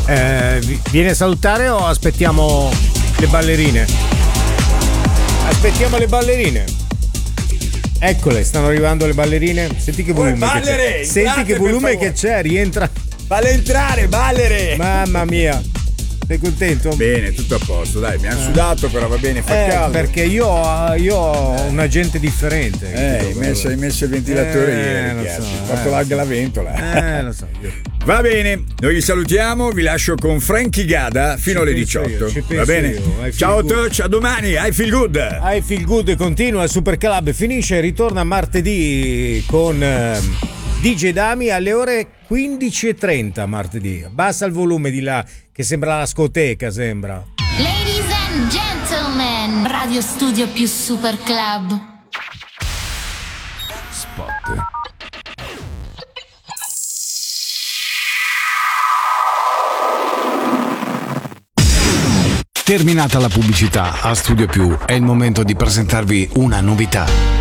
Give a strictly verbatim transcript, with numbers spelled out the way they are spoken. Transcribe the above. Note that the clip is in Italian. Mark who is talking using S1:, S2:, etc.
S1: Eh, vieni a salutare o aspettiamo le ballerine? Aspettiamo le ballerine. Eccole, stanno arrivando le ballerine. Senti che volume
S2: oh, ballere,
S1: che c'è. Senti che volume che c'è, rientra.
S2: Falle entrare, ballere.
S1: Mamma mia. Sei contento?
S2: Bene, tutto a posto, dai, mi hanno eh. sudato, però va bene, fa
S1: eh,
S2: caldo.
S1: Perché io, io ho un agente differente.
S2: Eh, hai messo, hai messo il ventilatore
S1: eh,
S2: ieri,
S1: so,
S2: ho fatto
S1: eh,
S2: larga la ventola.
S1: Eh, lo so. Io.
S2: Va bene, noi vi salutiamo, vi lascio con Frankie Gada fino ci alle diciotto. Io, va bene? Io, ciao Touch, a domani, I feel good.
S1: I feel good continua, il Super Club finisce, ritorna martedì con uh, D J Dami alle ore quindici e trenta martedì. Abbassa il volume di là, che sembra la scoteca, sembra.
S3: Ladies and gentlemen, Radio Studio più Super Club.
S4: Spot. Terminata la pubblicità a Studio Più, è il momento di presentarvi una novità.